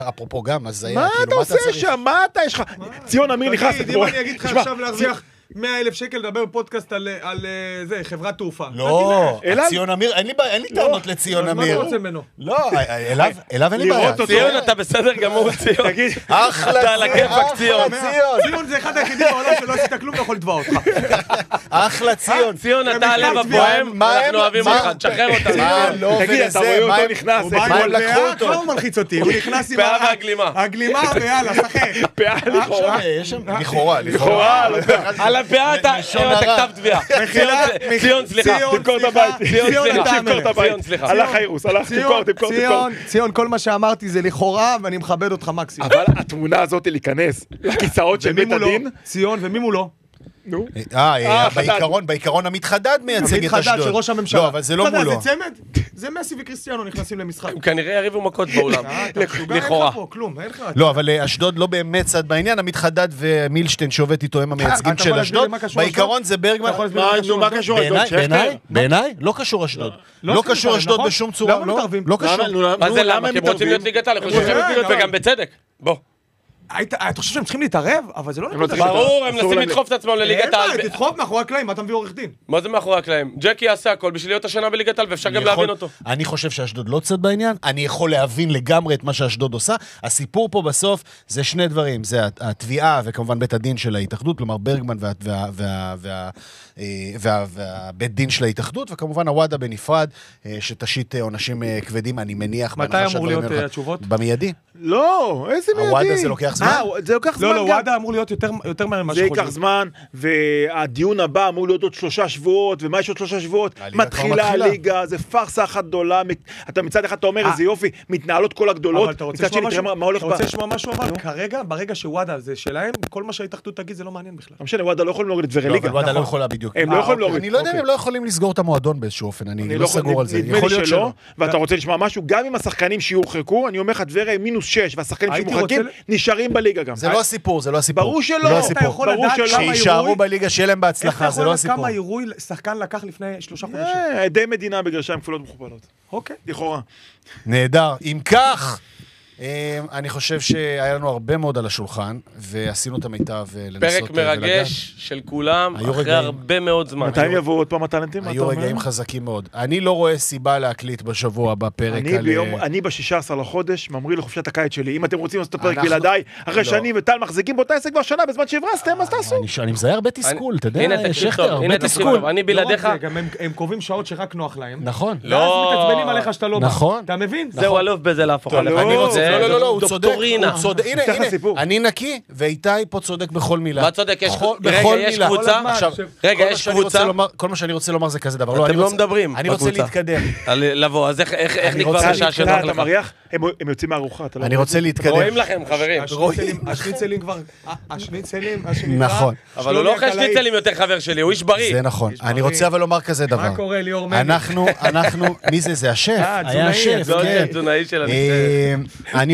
אפרופו גם, אז מה אתה עושה שם? מה אתה יש לך? ציון אמיר נכנס. אם אני אגיד לך עכשיו להרוויח 100,000 שקל לדבר בפודקאסט על זה, חברת תעופה. לא, ציון אמיר, אין לי טענות לציון אמיר. מה אתה רוצה ממנו? לא, אליו אין לי בעיה. ציון, אתה בסדר גמור, ציון. אחלה אתה על הכיפק, ציון. ציון זה אחד היחידים בעולם שלא עשית כלום ויכול לתבוע אותך. אחלה ציון. ציון, אתה הלב הפועם, אנחנו אוהבים אותך, תשחרר אותנו. תגיד, אתה רואה אותו נכנס. הוא בא עם פאה, כבר הוא מלחיץ אותי. הוא נכנס עם פאה והגלימה. הגלימה ויאללה, שחק. פאה לכאורה. לכאורה. על הפאה אתה כתב תביעה. ציון, סליחה. תמכור את הבית. ציון, סליחה. הלך האירוס, הלך, תמכור. ציון, כל מה שאמרתי זה לכאורה, ואני מכבד אותך מקסימום. אבל התמונה הזאת להיכנס לכיסאות של בית הדין. ציון, ומי מולו? נו. בעיקרון עמית חדד מייצג את אשדוד. חדד של ראש הממשלה. לא, אבל זה לא מולו. זה צמד? זה מסי וקריסטיאנו נכנסים למשחק. הם כנראה יריבו מכות באולם. לכאורה. לא, אבל אשדוד לא באמת צד בעניין, עמית חדד ומילשטיין שעובד איתו הם המייצגים של אשדוד. בעיקרון זה ברגמן. מה קשור אשדוד? בעיניי לא קשור אשדוד. לא קשור אשדוד בשום צורה. למה מתערבים? לא קשור. מה זה למה? כי הם רוצים להיות ליגת העל, וגם בצדק. בוא. אתה חושב שהם צריכים להתערב? אבל זה לא נקודה. ברור, הם מנסים לדחוף את עצמם לליגת העל. תדחוף מאחורי הקלעים, מה אתה מביא עורך דין? מה זה מאחורי הקלעים? ג'קי יעשה הכל בשביל להיות השנה בליגת העל, ואפשר גם להבין אותו. אני חושב שאשדוד לא צד בעניין, אני יכול להבין לגמרי את מה שאשדוד עושה. הסיפור פה בסוף זה שני דברים, זה התביעה וכמובן בית הדין של ההתאחדות, כלומר ברגמן והבית דין של ההתאחדות, וכמובן הוואדה בנפרד, שתשית עונשים כבדים, אני מניח. מתי אמור להיות התשובות? במיידי. לא, איזה מיידי? הוואדה זה לוקח זמן? זה לוקח זמן גם. לא, וואדה אמור להיות יותר מהר ממה שחושבים. זה ייקח זמן, והדיון הבא אמור להיות עוד 3 שבועות, ומה יש עוד 3 שבועות? מתחילה הליגה, זה פרסה אחת גדולה, אתה מצד אחד אתה אומר איזה יופי, מתנהלות כל הגדולות, אבל אתה רוצה לשמוע משהו אבל? כרגע, ברגע שוואדה זה שלהם, כל מה שההתאחדות תגיד זה לא מעניין בכלל. לא משנה, וואדה לא יכולים להוריד את דברי ליגה. וואדה לא יכולה בדיוק. הם לא יכולים להוריד. אני לא יודע אם הם לא יכולים לסגור את המועדון באיזשהו אופן, אני לא סגור על זה. נדמה לי שלא, ואתה רוצה לשמוע משהו, גם עם השחקנים שיורחקו, אני אומר לך דברי -6, והשחקנים שמורחקים נשארים בליגה גם. זה לא הסיפור, זה לא הסיפור. ברור שלא. אתה יכול לדעת שישארו בליגה שיהיה להם בהצלחה, זה לא הסיפור. כמה עירוי שחקן לקח לפני 3 חודשים? עדי מדינה בגרשיים כפולות ומכופלות. אוקיי. לכאורה. נהדר. אם כך, אני חושב שהיה לנו הרבה מאוד על השולחן, ועשינו את המיטב לנסות פרק מרגש של כולם, אחרי הרבה מאוד זמן. מתי יבואו עוד פעם הטלנטים? היו רגעים חזקים מאוד. אני לא רואה סיבה להקליט בשבוע הבא פרק על... אני ב-16 לחודש ממריא לחופשת הקיץ שלי. אם אתם רוצים לעשות את הפרק בלעדיי, אחרי שאני וטל מחזיקים באותה עסק כבר שנה, בזמן שהברסתם, אז תעשו. אני מזהה הרבה תסכול, אתה יודע, שכתר, הרבה תסכול. אני בלעדיך. הם קובעים שעות שרק נוח להם. נכון. ואז מתעצבנים עליך שאתה לא בא. נכון. אתה מבין? זהו אלוף בזה להפוך עליך. לא, הוא צודק. דוקטורינה. הנה, אני נקי, ואיתי פה צודק בכל מילה. מה צודק? יש קבוצה? רגע, יש קבוצה? כל מה שאני רוצה לומר זה כזה דבר. אתם לא מדברים. אני רוצה להתקדם. לבוא, אז איך נקבע בשעה שנוח לך? אתה מריח? הם יוצאים מהארוחה. אני רוצה להתקדם. רואים לכם, חברים. השניצלים כבר... השניצלים... נכון. אבל הוא לא אוכל שניצלים יותר חבר שלי, הוא איש בריא. זה נכון. אני רוצה אבל לומר כזה דבר. מה קורה, ליאור מני? אנחנו... מי זה? זה השף. היה השף, כן. תזונאי של אני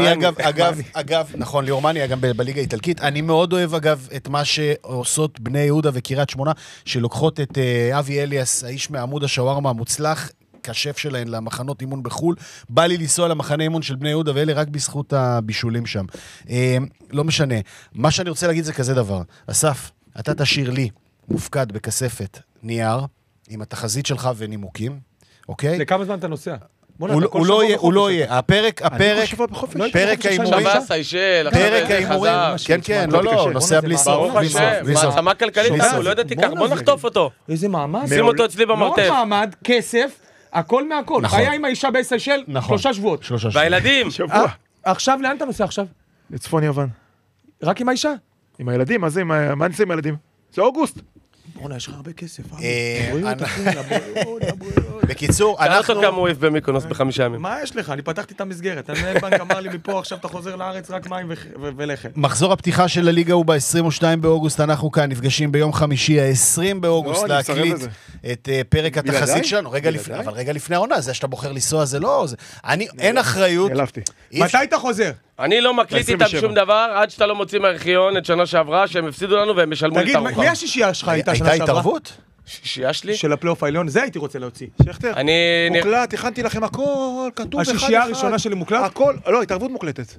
אגב, נכון, ליאור מני, גם בליגה האיטלקית, אני מאוד אוהב אגב את מה שעושות בני יהודה וקריית שמונה, שלוקחות את אבי אליאס, האיש מעמוד השווארמה המוצלח, כשף שלהן למחנות אימון בחול, בא לי לנסוע למחנה אימון של בני יהודה, ואלה רק בזכות הבישולים שם. לא משנה. מה שאני רוצה להגיד זה כזה דבר. אסף, אתה תשאיר לי מופקד בכספת נייר, עם התחזית שלך ונימוקים, אוקיי? לכמה זמן אתה נוסע? הוא לא יהיה. הפרק האימורים, פרק האימורים, כן, לא, נוסע בלי סוף. מעצמה כלכלית, הוא לא יודע תיקח, בוא נחטוף אותו. איזה מעמד. שים אותו אצלי במרתף. מאוד מעמד, כסף, הכל מהכל. היה עם האישה בסיישל 3 שבועות. והילדים. שבוע. עכשיו, לאן אתה נוסע עכשיו? לצפון יוון. רק עם האישה? עם הילדים, מה נעשה עם הילדים? זה אוגוסט. בוא'נה, יש לך הרבה כסף. בקיצור, אנחנו... כמה הוא העיף במיקונוס ב5 ימים. מה יש לך? אני פתחתי את המסגרת. המנהל בנק אמר לי מפה, עכשיו אתה חוזר לארץ, רק מים ולחם. מחזור הפתיחה של הליגה הוא ב-22 באוגוסט, אנחנו כאן נפגשים ביום חמישי, ה-20 באוגוסט, להקליט את פרק התחזית שלנו. אבל רגע לפני העונה, זה שאתה בוחר לנסוע, זה לא... אין אחריות. מתי אתה חוזר? אני לא מקליט איתם שום דבר, עד שאתה לא מוציא מהארכיון את שנה שעברה, שהם הפסידו לנו והם משלמו את ארוחה. תגיד, מי השישייה שלך הייתה שנה שעברה? הייתה התערבות? שישייה שלי? של הפלייאוף העליון, זה הייתי רוצה להוציא. שכתר, מוקלט, הכנתי לכם הכל, כתוב. השישייה הראשונה שלי מוקלט? הכל, לא, התערבות מוקלטת.